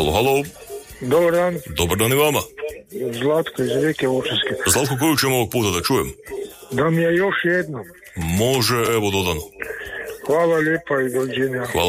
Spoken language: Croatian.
Halo, halo. Dobar dan. Dobar dan i vama. Zlatko iz Rijeke Vučinske. Zlatko, koju ćemo ovog puta da čujem? Da mi je još jedno. Može, evo dodan. Hvala lijepa i doviđenja. Hvala.